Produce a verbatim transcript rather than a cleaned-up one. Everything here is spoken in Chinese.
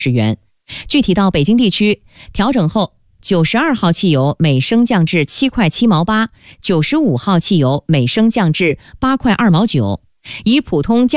元。具体到北京地区，调整后九十二号汽油每升降至七块七毛八，九十五号汽油每升降至八块二毛九，以普通